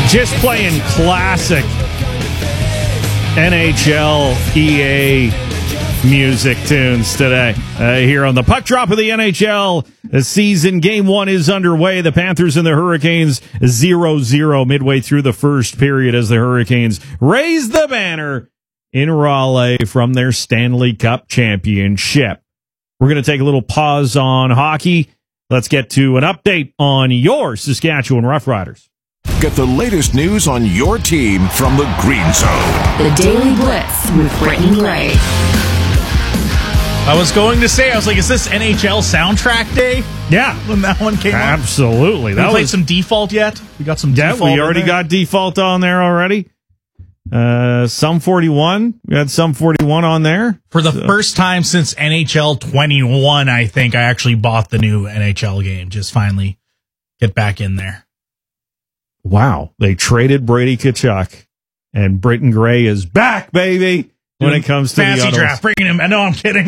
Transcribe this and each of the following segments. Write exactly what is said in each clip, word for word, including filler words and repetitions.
Just playing classic N H L E A music tunes today. Uh, here on the puck drop of the N H L season, game one is underway. The Panthers and the Hurricanes zero zero midway through the first period as the Hurricanes raise the banner in Raleigh from their Stanley Cup championship. We're going to take a little pause on hockey. Let's get to an update on your Saskatchewan Roughriders. Get the latest news on your team from the Green Zone. The Daily Blitz with Brittany Gray. I was going to say, I was like, is this N H L soundtrack day? Yeah. When that one came out? Absolutely. That we played was, some Default yet? We got some yeah, Default. we already got Default on there already. Uh, Sum forty-one. We had Sum forty-one on there. For the so. first time since N H L twenty-one, I think I actually bought the new N H L game. Just finally get back in there. Wow. They traded Brady Tkachuk, and Britton Gray is back, baby. When it comes to fantasy the draft, bringing him. I know, I'm kidding.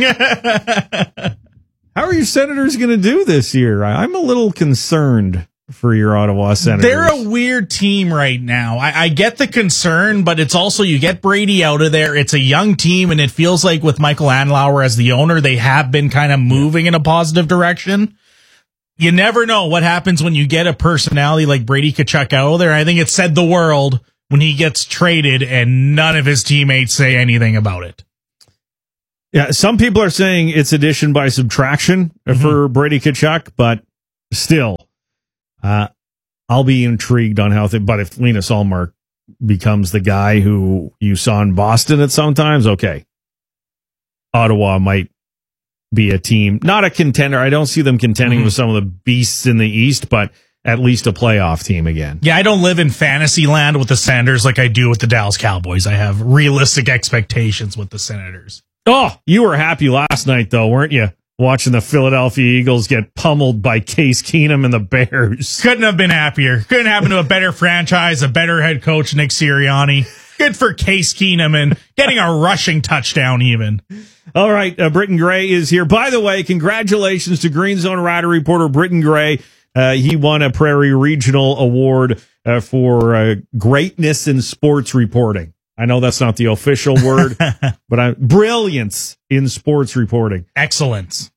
How are your Senators going to do this year? I'm a little concerned for your Ottawa Senators. They're a weird team right now. I, I get the concern, but it's also you get Brady out of there. It's a young team, and it feels like with Michael Andlauer as the owner, they have been kind of moving in a positive direction. You never know what happens when you get a personality like Brady Tkachuk out of there. I think it said the world when he gets traded and none of his teammates say anything about it. Yeah, some people are saying it's addition by subtraction mm-hmm. for Brady Tkachuk, but still, uh, I'll be intrigued on how. Th- but if Linus Ullmark becomes the guy who you saw in Boston at some times, okay, Ottawa might be a team, not a contender. I don't see them contending mm-hmm. with some of the beasts in the East, but at least a playoff team again. Yeah, I don't live in fantasy land with the Senators like I do with the Dallas Cowboys. I have realistic expectations with the Senators. Oh, you were happy last night, though, weren't you? Watching the Philadelphia Eagles get pummeled by Case Keenum and the Bears. Couldn't have been happier. Couldn't happen to a better franchise, a better head coach, Nick Sirianni. Good for Case Keenum and getting a rushing touchdown even. All right, uh, Britton Gray is here. By the way, congratulations to Green Zone Rider reporter Britton Gray. Uh, he won a Prairie Regional Award uh, for uh, greatness in sports reporting. I know that's not the official word, but I, brilliance in sports reporting. Excellence.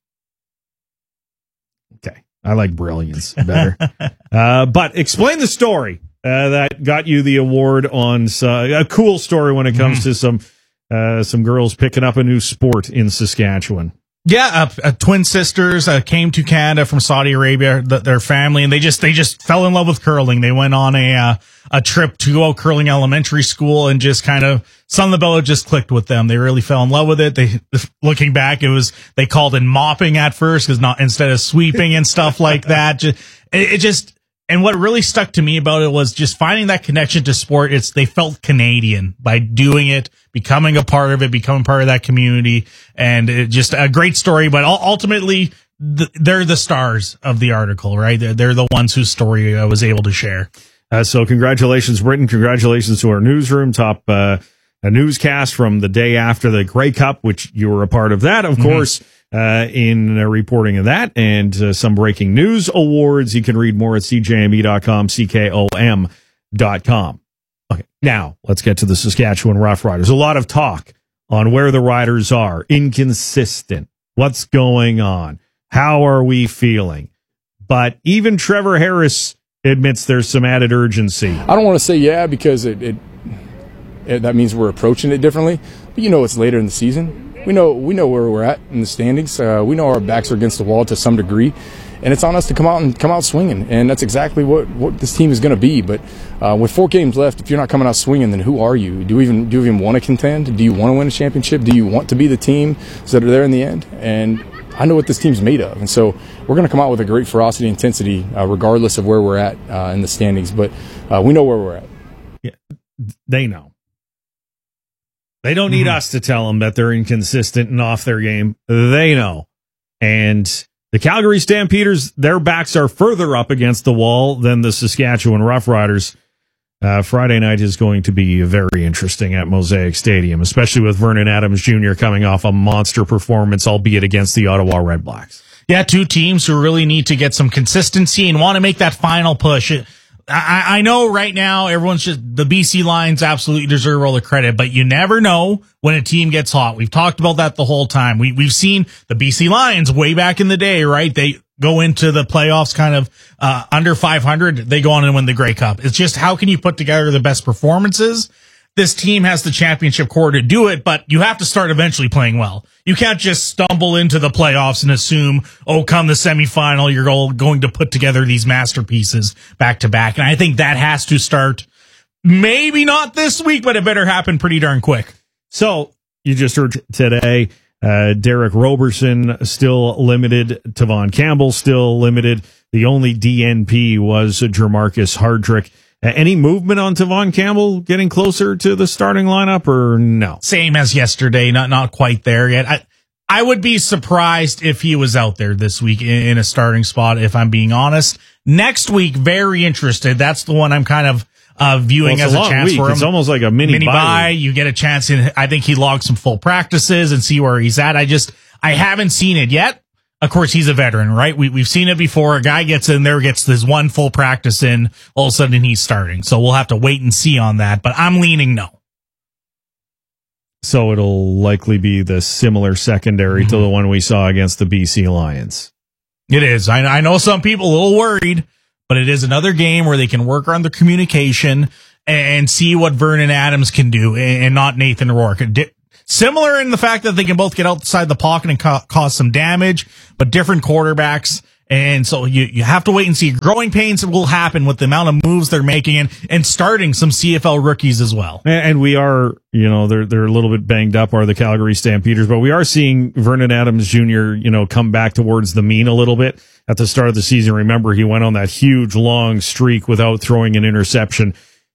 Okay, I like brilliance better. uh, but explain the story uh, that got you the award on uh, a cool story when it comes mm. to some uh, some girls picking up a new sport in Saskatchewan. Yeah, uh, uh, twin sisters uh, came to Canada from Saudi Arabia, the, their family, and they just they just fell in love with curling. They went on a uh, a trip to go curling elementary school, and just kind of something about it just clicked with them. They really fell in love with it. They looking back, it was they called it mopping at first because not instead of sweeping and stuff like that. Just, it, it just. And what really stuck to me about it was just finding that connection to sport. It's they felt Canadian by doing it, becoming a part of it, becoming part of that community, and it just a great story. But ultimately, the, they're the stars of the article, right? They're, they're the ones whose story I was able to share. Uh, so congratulations, Britton. Congratulations to our newsroom, top uh, a newscast from the day after the Grey Cup, which you were a part of that, of mm-hmm. course. Uh, in uh, reporting of that and uh, some breaking news awards. You can read more at C J M E dot com, C K O M dot com. Okay, now let's get to the Saskatchewan Roughriders. A lot of talk on where the Riders are. Inconsistent. What's going on? How are we feeling? But even Trevor Harris admits there's some added urgency. I don't want to say yeah because it, it, it that means we're approaching it differently. But you know it's later in the season. We know we know where we're at in the standings. Uh, we know our backs are against the wall to some degree, and it's on us to come out and come out swinging. And that's exactly what, what this team is going to be. But uh, with four games left, if you're not coming out swinging, then who are you? Do you even do you even want to contend? Do you want to win a championship? Do you want to be the team that are there in the end? And I know what this team's made of, and so we're going to come out with a great ferocity, intensity, uh, regardless of where we're at uh, in the standings. But uh, we know where we're at. Yeah, they know. They don't need mm-hmm. us to tell them that they're inconsistent and off their game. They know. And the Calgary Stampeders, their backs are further up against the wall than the Saskatchewan Roughriders. Uh, Friday night is going to be very interesting at Mosaic Stadium, especially with Vernon Adams Junior coming off a monster performance, albeit against the Ottawa Redblacks. Yeah, two teams who really need to get some consistency and want to make that final push. I, I know right now everyone's just, the B C Lions absolutely deserve all the credit, but you never know when a team gets hot. We've talked about that the whole time. We, we've seen the B C Lions way back in the day, right? They go into the playoffs kind of uh, under five hundred. They go on and win the Grey Cup. It's just, how can you put together the best performances? This team has the championship core to do it, but you have to start eventually playing well. You can't just stumble into the playoffs and assume, oh, come the semifinal, you're all going to put together these masterpieces back to back. And I think that has to start maybe not this week, but it better happen pretty darn quick. So you just heard today, uh, Derek Roberson still limited. Tavon Campbell still limited. The only D N P was Jermarcus Hardrick. Any movement on Tavon Campbell getting closer to the starting lineup, or no? Same as yesterday, not not quite there yet. I I would be surprised if he was out there this week in, in a starting spot, if I'm being honest. Next week, very interested. That's the one I'm kind of uh, viewing well, as a, a chance week. for him. It's almost like a mini, mini bye. bye. You get a chance in. I think he logged some full practices and see where he's at. I just I haven't seen it yet. Of course, he's a veteran, right? We, we've seen it before. A guy gets in there, gets this one full practice in, all of a sudden he's starting. So we'll have to wait and see on that, but I'm leaning no. So it'll likely be the similar secondary mm-hmm. to the one we saw against the B C Lions. It is. I, I know some people a little worried, but it is another game where they can work on the communication and see what Vernon Adams can do and not Nathan Rourke. Similar in the fact that they can both get outside the pocket and ca- cause some damage, but different quarterbacks. And so you, you have to wait and see. Growing pains will happen with the amount of moves they're making and, and starting some C F L rookies as well. And we are, you know, they're, they're a little bit banged up, are the Calgary Stampeders, but we are seeing Vernon Adams Junior, you know, come back towards the mean a little bit at the start of the season. Remember, he went on that huge long streak without throwing an interception.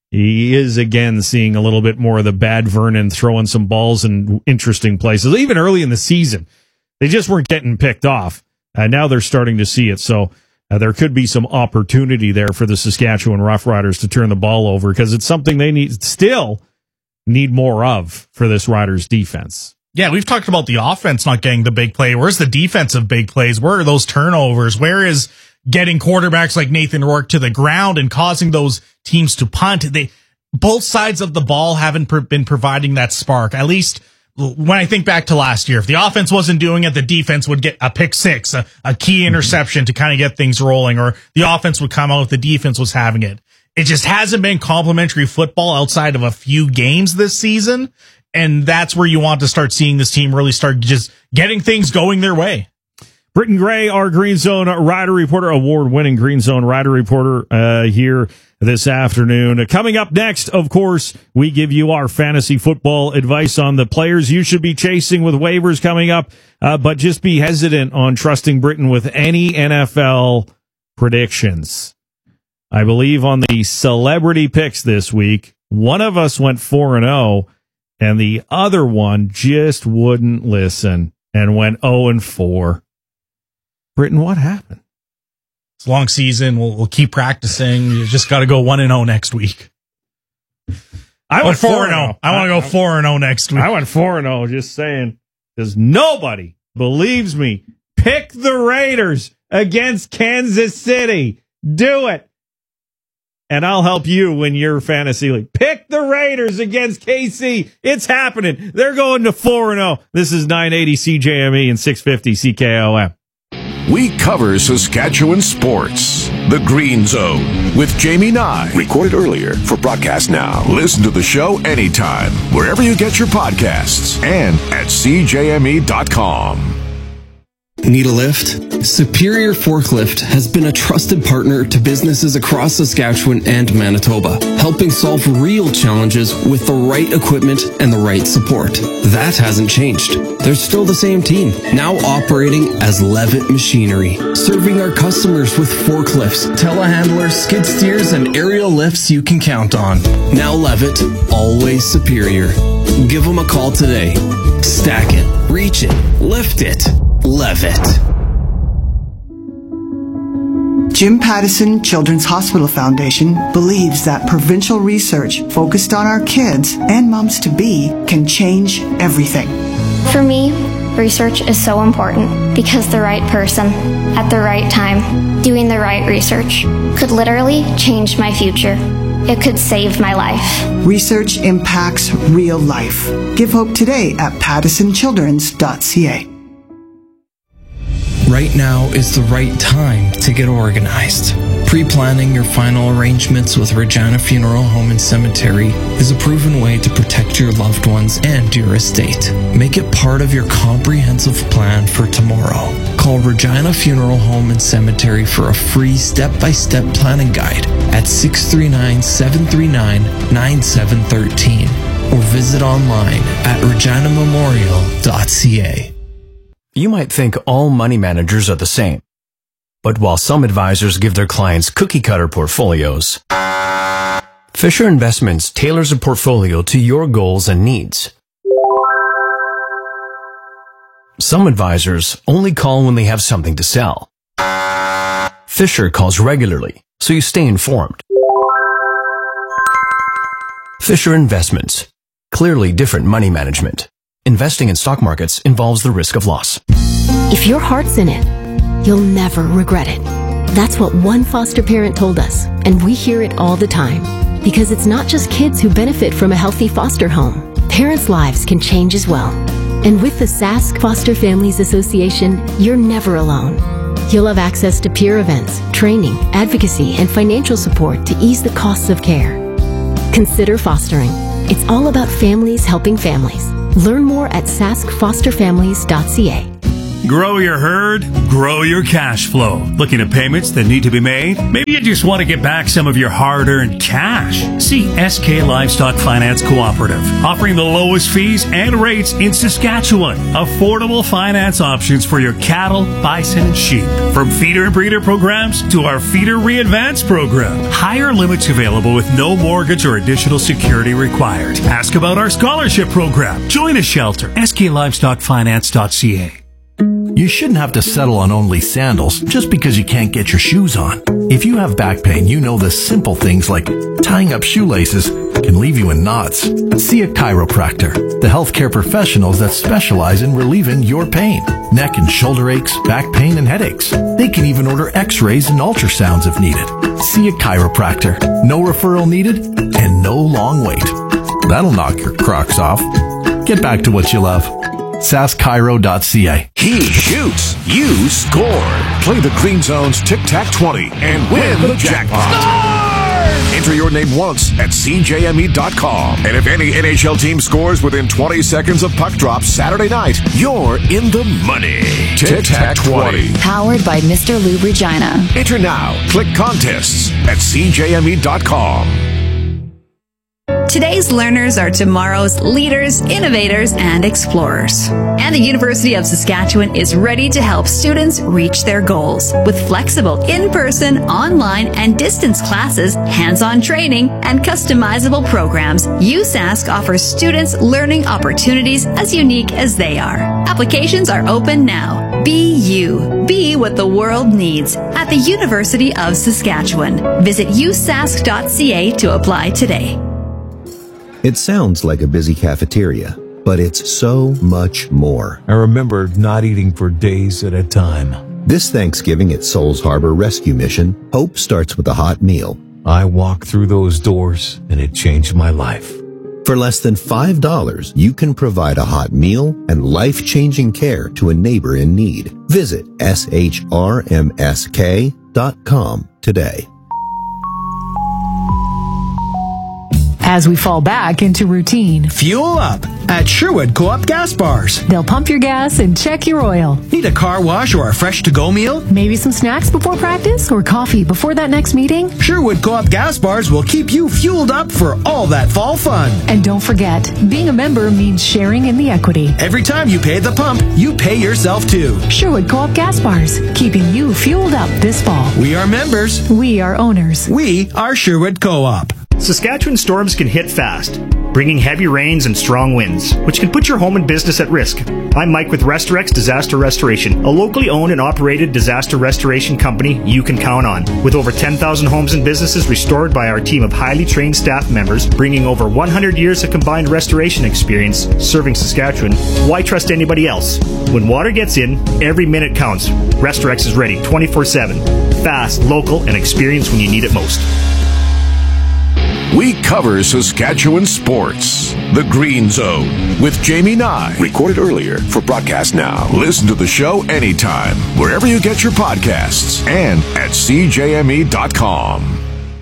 He is again seeing a little bit more of the bad Vernon throwing some balls in interesting places. Even early in the season, they just weren't getting picked off. Uh, now they're starting to see it. So uh, there could be some opportunity there for the Saskatchewan Roughriders to turn the ball over, because it's something they need still need more of for this Riders defense. Yeah, we've talked about the offense not getting the big play. Where's the defensive big plays? Where are those turnovers? Where is getting quarterbacks like Nathan Rourke to the ground and causing those teams to punt? They, both sides of the ball haven't pr- been providing that spark. At least when I think back to last year, if the offense wasn't doing it, the defense would get a pick six, a, a key interception to kind of get things rolling, or the offense would come out if the defense was having it. It just hasn't been complimentary football outside of a few games this season. And that's where you want to start seeing this team really start just getting things going their way. Britton Gray, our Green Zone Rider Reporter, award-winning Green Zone Rider Reporter, uh, here this afternoon. Uh, coming up next, of course, we give you our fantasy football advice on the players you should be chasing with waivers coming up, uh, but just be hesitant on trusting Britton with any N F L predictions. I believe on the celebrity picks this week, one of us went four and oh, and the other one just wouldn't listen and went oh and four. Britton, what happened? It's a long season. We'll, we'll keep practicing. You just got to go one and oh next week. I went four and oh. I want to go four and oh next week. I went four and oh, just saying, because nobody believes me. Pick the Raiders against Kansas City. Do it. And I'll help you win your fantasy league. Pick the Raiders against K C. It's happening. They're going to four and oh. This is nine eighty C J M E and six fifty C K O M. We cover Saskatchewan sports. The Green Zone with Jamie Nye. Recorded earlier for broadcast now. Listen to the show anytime, wherever you get your podcasts, and at C J M E dot com. Need a lift? Superior Forklift has been a trusted partner to businesses across Saskatchewan and Manitoba, helping solve real challenges with the right equipment and the right support. That hasn't changed. They're still the same team, now operating as Levitt Machinery, serving our customers with forklifts, telehandlers, skid steers, and aerial lifts you can count on. Now Levitt, always superior. Give them a call today. Stack it, reach it, lift it. Levitt. Jim Pattison Children's Hospital Foundation believes that provincial research focused on our kids and moms-to-be can change everything. For me, Research is so important because the right person, at the right time, doing the right research, could literally change my future. It could save my life. Research impacts real life. Give hope today at pattison children's dot c a. Right now is the right time to get organized. Pre-planning your final arrangements with Regina Funeral Home and Cemetery is a proven way to protect your loved ones and your estate. Make it part of your comprehensive plan for tomorrow. Call Regina Funeral Home and Cemetery for a free step-by-step planning guide at six three nine, seven three nine, nine seven one three or visit online at regina memorial dot c a. You might think all money managers are the same. But while some advisors give their clients cookie-cutter portfolios, Fisher Investments tailors a portfolio to your goals and needs. Some advisors only call when they have something to sell. Fisher calls regularly, so you stay informed. Fisher Investments. Clearly different money management. Investing in stock markets involves the risk of loss. If your heart's in it, you'll never regret it. That's what one foster parent told us, and we hear it all the time. Because it's not just kids who benefit from a healthy foster home. Parents' lives can change as well. And with the Sask Foster Families Association, you're never alone. You'll have access to peer events, training, advocacy, and financial support to ease the costs of care. Consider fostering. It's all about families helping families. Learn more at sask foster families dot c a. Grow your herd, grow your cash flow. Looking at payments that need to be made? Maybe you just want to get back some of your hard-earned cash. See S K Livestock Finance Cooperative, offering the lowest fees and rates in Saskatchewan. Affordable finance options for your cattle, bison, and sheep. From feeder and breeder programs to our Feeder Re-Advance program. Higher limits available with no mortgage or additional security required. Ask about our scholarship program. Join a shelter. S K Livestock Finance dot c a. You shouldn't have to settle on only sandals just because you can't get your shoes on. If you have back pain, you know the simple things like tying up shoelaces can leave you in knots. See a chiropractor, the healthcare professionals that specialize in relieving your pain. Neck and shoulder aches, back pain, and headaches. They can even order x-rays and ultrasounds if needed. See a chiropractor. No referral needed and no long wait. That'll knock your Crocs off. Get back to what you love. sask chiro dot c a. He shoots, you score. Play the Green Zone's Tic-Tac twenty and win the jackpot. Enter your name once at c j m e dot com. And if any N H L team scores within twenty seconds of puck drop Saturday night, you're in the money. Tic-Tac twenty. Powered by Mister Lube Regina. Enter now. Click contests at c j m e dot com. Today's learners are tomorrow's leaders, innovators, and explorers. And the University of Saskatchewan is ready to help students reach their goals. With flexible in-person, online, and distance classes, hands-on training, and customizable programs, U Sask offers students learning opportunities as unique as they are. Applications are open now. Be you. Be what the world needs at the University of Saskatchewan. Visit u sask dot c a to apply today. It sounds like a busy cafeteria, but it's so much more. I remember not eating for days at a time. This Thanksgiving at Souls Harbor Rescue Mission, hope starts with a hot meal. I walked through those doors, and it changed my life. For less than five dollars, you can provide a hot meal and life-changing care to a neighbor in need. Visit s h r m s k dot com today. As we fall back into routine, fuel up at Sherwood Co-op Gas Bars. They'll pump your gas and check your oil. Need a car wash or a fresh to-go meal? Maybe some snacks before practice or coffee before that next meeting? Sherwood Co-op Gas Bars will keep you fueled up for all that fall fun. And don't forget, being a member means sharing in the equity. Every time you pay at the pump, you pay yourself too. Sherwood Co-op Gas Bars, keeping you fueled up this fall. We are members. We are owners. We are Sherwood Co-op. Saskatchewan storms can hit fast, bringing heavy rains and strong winds, which can put your home and business at risk. I'm Mike with Restorex Disaster Restoration, a locally owned and operated disaster restoration company you can count on. With over ten thousand homes and businesses restored by our team of highly trained staff members, bringing over one hundred years of combined restoration experience serving Saskatchewan, why trust anybody else? When water gets in, every minute counts. Restorex is ready twenty-four seven. Fast, local, and experienced when you need it most. We cover Saskatchewan sports. The Green Zone with Jamie Nye. Recorded earlier for Broadcast Now. Listen to the show anytime, wherever you get your podcasts, and at C J M E dot com.